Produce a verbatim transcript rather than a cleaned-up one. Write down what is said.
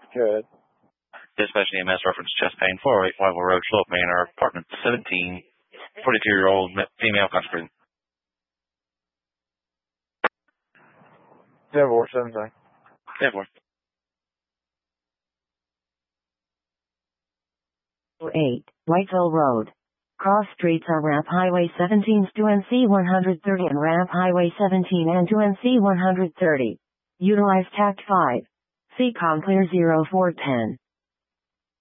Good. Dispatch E M S reference chest pain, four oh eight Flywell Road, Slope, Manor, apartment seventeen, forty-two-year-old female concentrating. ten four seventeen. ten four. eight, Whiteville Road. Cross streets are Ramp Highway seventeen to N C one thirty and Ramp Highway seventeen and to N C one thirty. Utilize Tact five. C COM clear zero four ten.